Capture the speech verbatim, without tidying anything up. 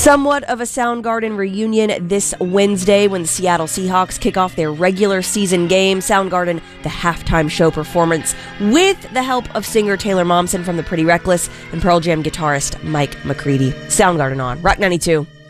Somewhat of a Soundgarden reunion this Wednesday when the Seattle Seahawks kick off their regular season game. Soundgarden, the halftime show performance with the help of singer Taylor Momsen from The Pretty Reckless and Pearl Jam guitarist Mike McCready. Soundgarden on Rock ninety-two.